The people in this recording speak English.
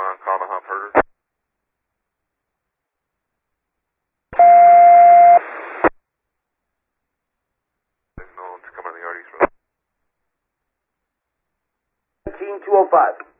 on call to Hump Herder. Signal to come on the yard east road. 19205.